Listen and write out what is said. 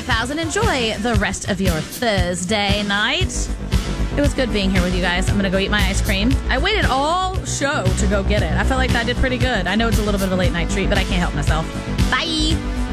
pals, and enjoy the rest of your Thursday night. It was good being here with you guys. I'm going to go eat my ice cream. I waited all show to go get it. I felt like that did pretty good. I know it's a little bit of a late night treat, but I can't help myself. Bye.